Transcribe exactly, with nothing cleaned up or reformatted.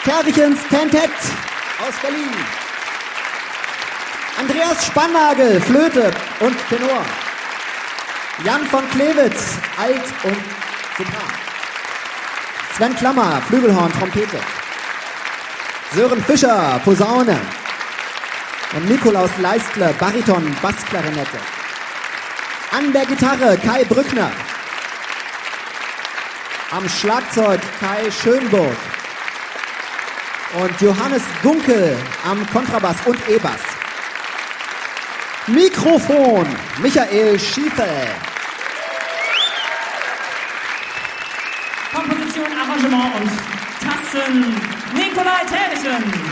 Kervichens Tentett aus Berlin. Andreas Spannagel, Flöte und Tenor. Jan von Klewitz, Alt und Sopran. Sven Klammer, Flügelhorn, Trompete. Sören Fischer, Posaune. Und Nikolaus Leistle, Bariton, Bassklarinette. An der Gitarre Kai Brückner. Am Schlagzeug Kai Schönburg. Und Johannes Gunkel am Kontrabass und E-Bass. Mikrofon Michael Schiefel. Komposition, Arrangement und Tasten Nikolai Terrichen.